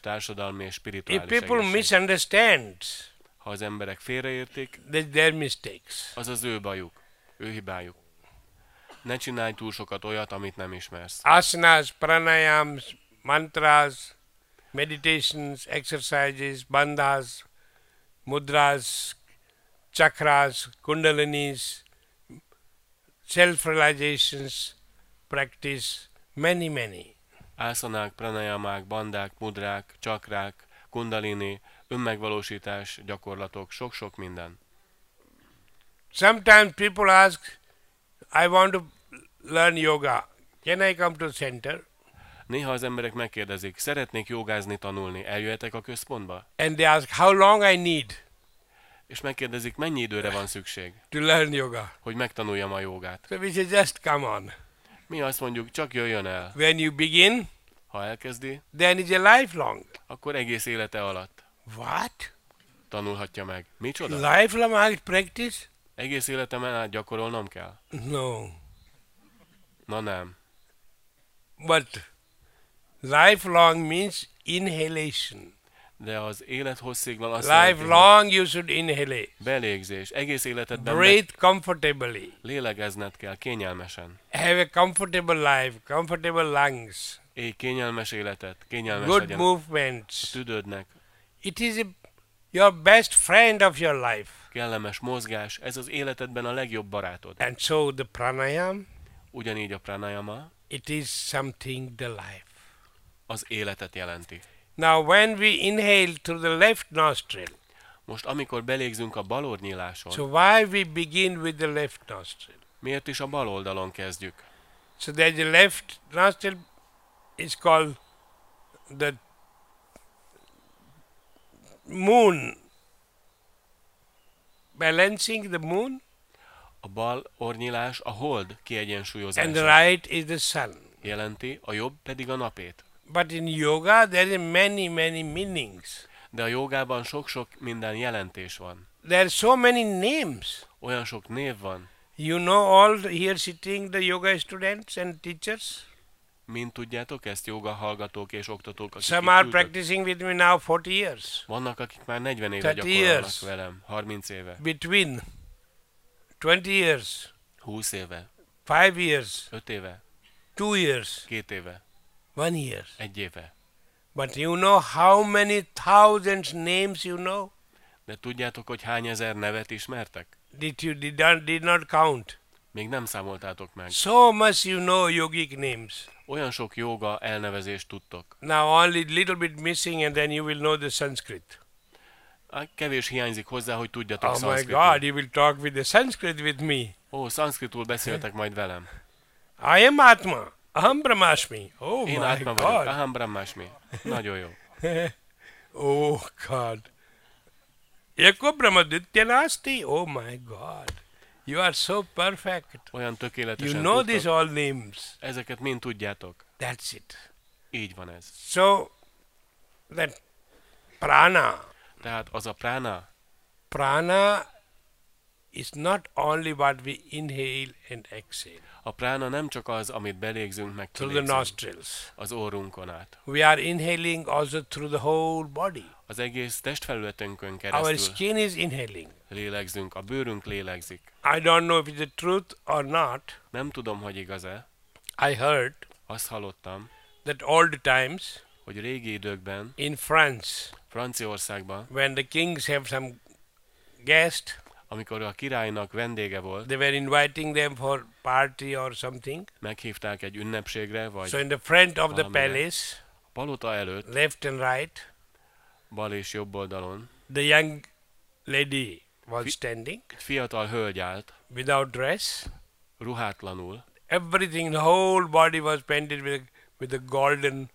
társadalmi és If spirituális people egészség. misunderstand, Ha az emberek félreértik, that's their mistakes. az az ő bajuk, ő hibájuk. Ne csinálj túl sokat olyat, amit nem ismersz. Asanas, pranayams, mantras, meditations, exercises, bandhas, mudras, chakras, kundalinis, self-realizations, practice, many. Ászanák, pranayamák, bandák, mudrák, csakrák, kundalini, önmegvalósítás, gyakorlatok, sok-sok minden. Sometimes people ask, I want to learn yoga. Can I come to center? Néha az emberek megkérdezik, szeretnék jogázni, tanulni, eljöhetek a központba? And they ask, how long I need És megkérdezik, mennyi időre van szükség, to learn yoga? hogy megtanuljam a jogát. So we say, just come on. Mi azt mondjuk, csak jöjjön el. When you begin, Ha elkezdi, then it's a lifelong. akkor egész élete alatt What? tanulhatja meg. Micsoda? Lifelong practice? Egész életemen át gyakorolnom kell? No. Na nem. But lifelong means inhalation. De az élethosszíglan azt jelenti, hogy Lifelong you should inhale. belégzés. Egész életedben Breathe comfortably. lélegezned kell, kényelmesen. Have a comfortable life, comfortable lungs, Élj kényelmes életet, kényelmes good legyen a movements. tüdődnek, It is your best friend of your life. kellemes mozgás, ez az életedben a legjobb barátod. And so the pranayam, Ugyanígy a pranayama it is something the life. az életet jelenti. Now when we inhale through the left nostril, Most amikor belégzünk a bal orrnyíláson, so why we begin with the left nostril? miért is a bal oldalon kezdjük? So there's a left nostril is called the moon, balancing the moon, A bal orrnyílás a hold and kiegyensúlyozása the right is the sun. jelenti, a jobb pedig a napét. But in yoga there is many meanings. De a jogában sok-sok minden jelentés van. There are so many names. Olyan sok név van. You know all here sitting the yoga students and teachers. Mind tudjátok ezt, joga hallgatók és oktatók, akik Some itt are ültök? practicing with me now 40 years. Vannak, akik már 40 éve 30 gyakorolnak years. velem, 30 éve, Between 20 years, 20 éve, 5 years, 5 éve, 2 years, 2 éve, 1 year. 1 éve. But you know how many thousands names you know? De tudjátok, hogy hány ezer nevet ismertek? Did not count. Még nem számoltátok meg. So much you know yogic names. Olyan sok joga elnevezést tudtok. Now only little bit missing and then you will know the Sanskrit. Kevés hiányzik hozzá, hogy tudjatok Oh my szanszkritul. God, you will talk with the Sanskrit with me. Ó, szanszkritul beszéltek majd velem. I am Atma. Aham Brahmasmi. Oh Én my Átma vagyok. God. Aham Brahmasmi. Nagyon jó. Oh God. Eko Brahmaditya Nasti. Oh my God. You are so perfect. Olyan You tökéletesen know tudtok. these all names. Ezeket mind tudjátok. That's it. Így van ez. So that prana. Tehát az a prána, Prana is not only what we inhale and exhale a prána nem csak az, amit belégzünk, meg through the kilégzünk nostrils. az orrunkon át. We are inhaling also through the whole body. Az egész testfelületünkön Our keresztül skin is inhaling. lélegzünk, a bőrünk lélegzik. I don't know if it's the truth or not. Nem tudom, hogy igaz-e. I heard Azt hallottam, that old times hogy régi időkben in France, Franciaországban, when the kings have some guest, amikor a királynak vendége volt, they were inviting them for party or something. meghívták egy ünnepségre, vagy So in the front of the valamire. palace, a palota előtt, left and right, bal és jobb oldalon, the young lady was Fi- standing egy fiatal hölgy állt, without dress. ruhátlanul, Everything, the whole body was painted with a golden,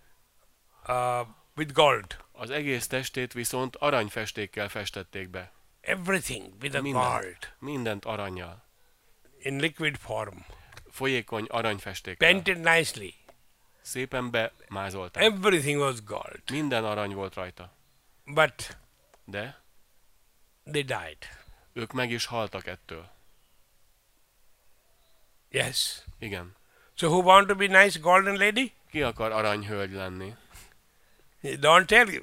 with gold. az egész testét viszont aranyfestékkel festették be. Everything with a Mindent. gold Mindent aranyjal. in liquid form, Folyékony aranyfestékkel. painted nicely. Szépen bemázolták. Everything was gold. Minden arany volt rajta. But De they died. ők meg is haltak ettől. Yes. Igen. So who want to be nice golden lady? Ki akar aranyhölgy lenni? Don't tell you.